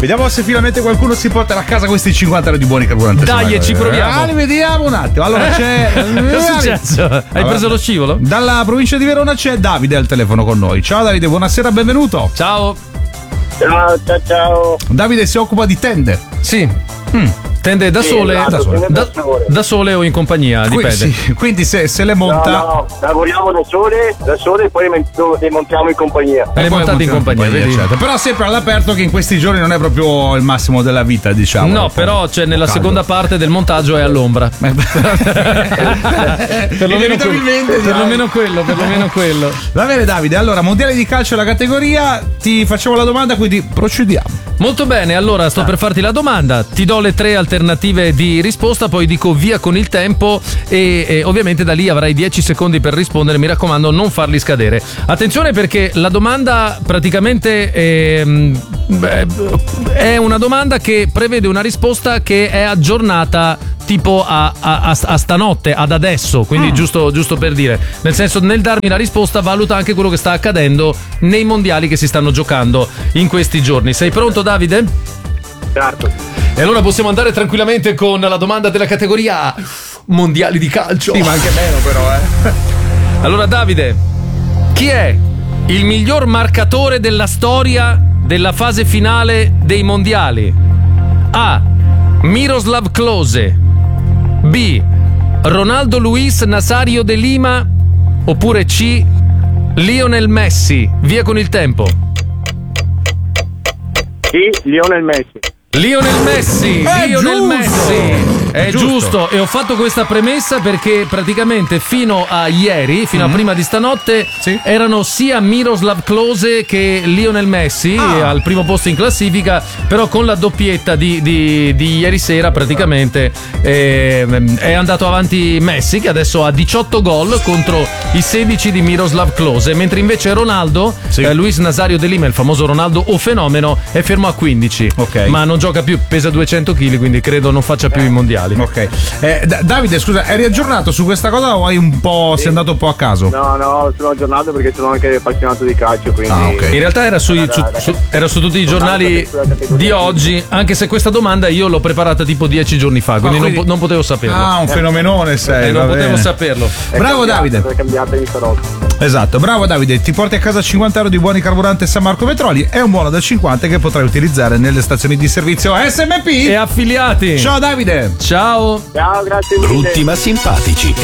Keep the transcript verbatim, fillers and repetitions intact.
Vediamo se finalmente qualcuno si porterà a casa questi cinquanta euro di buoni carburanti. Dai, ci proviamo. Ah, li vediamo un attimo. Allora c'è. Che è successo? Hai allora, preso lo scivolo? Dalla provincia di Verona c'è Davide al telefono con noi. Ciao Davide, buonasera, benvenuto. Ciao. Ciao, ciao, ciao. Davide si occupa di tende. Sì. Mm. Tende da Sì, sole, esatto, da, sole. tende Da, da sole. da sole o in compagnia, Qui- dipende. sì, quindi se, se le monta. No, no, lavoriamo da sole, da sole e poi le montiamo in compagnia. Le E poi montate in montiamo compagnia, vedi? certo. Però sempre all'aperto, che in questi giorni non è proprio il massimo della vita, diciamo. No, però c'è nella caldo. seconda parte del montaggio è all'ombra. perlomeno, quello, Inevitabilmente, perlomeno quello, perlomeno quello. Va bene Davide, allora mondiale di calcio è la categoria, ti facciamo la domanda, quindi procediamo. Molto bene, allora sto per farti la domanda, ti do le tre alternative di risposta, poi dico via con il tempo e, e ovviamente da lì avrai dieci secondi per rispondere, mi raccomando non farli scadere. Attenzione perché la domanda praticamente è, è una domanda che prevede una risposta che è aggiornata tipo a, a, a, a stanotte, ad adesso, quindi mm. giusto, giusto per dire, nel senso, nel darmi la risposta valuta anche quello che sta accadendo nei mondiali che si stanno giocando in questi giorni. Sei pronto Davide? Certo. E allora possiamo andare tranquillamente con la domanda della categoria mondiali di calcio. Sì, ma anche meno però, eh. Allora Davide, chi è il miglior marcatore della storia della fase finale dei mondiali? A. Miroslav Klose. B. Ronaldo Luis Nazario de Lima. Oppure C. Lionel Messi. Via con il tempo. Sì, Lionel Messi. Lionel Messi, È Lionel giusto! Messi. È giusto. giusto. E ho fatto questa premessa perché praticamente fino a ieri, fino Mm-hmm. a prima di stanotte, Sì. erano sia Miroslav Klose che Lionel Messi Ah. al primo posto in classifica, però con la doppietta di, di, di ieri sera praticamente eh, è andato avanti Messi, che adesso ha diciotto gol contro i sedici di Miroslav Klose, mentre invece Ronaldo, Sì. eh, Luis Nazario de Lima, il famoso Ronaldo o fenomeno, è fermo a quindici. Ok. Ma non gioca più, pesa duecento chili, quindi credo non faccia più i mondiali. Ok. Eh, D- Davide, scusa, eri aggiornato su questa cosa o hai un po'. Sei andato un po' a caso? No, no, sono aggiornato perché sono anche appassionato di calcio, quindi. Ah, ok. In realtà era, sui- su, su- era su tutti i giornali di oggi, anche se questa domanda io l'ho preparata tipo dieci giorni fa, quindi, Ah, quindi- non, po- non potevo saperlo. Ah, un fenomenone sei. Eh, non va potevo bene. saperlo. È Bravo cambiata, Davide. È cambiata di sarò. Esatto, bravo Davide, ti porti a casa cinquanta euro di buoni carburante San Marco Petroli e un buono da cinquanta che potrai utilizzare nelle stazioni di servizio S M P E affiliati. Ciao Davide. Ciao. Ciao, grazie mille. Brutti ma simpatici,